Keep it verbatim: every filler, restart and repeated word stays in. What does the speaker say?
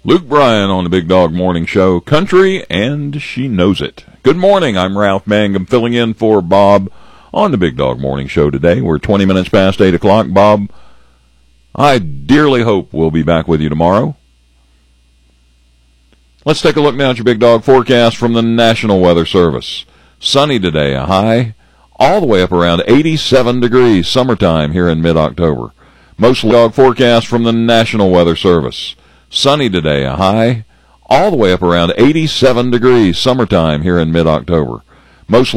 Luke Bryan on the Big Dog Morning Show, country, and she knows it. Good morning, I'm Ralph Mangum, filling in for Bob on the Big Dog Morning Show today. We're twenty minutes past eight o'clock. Bob, I dearly hope we'll be back with you tomorrow. Let's take a look now at your Big Dog forecast from the National Weather Service. Sunny today, a high all the way up around eighty-seven degrees, summertime here in mid-October. Mostly dog forecast from the National Weather Service. Sunny today, a high all the way up around eighty-seven degrees, summertime here in mid-October. Mostly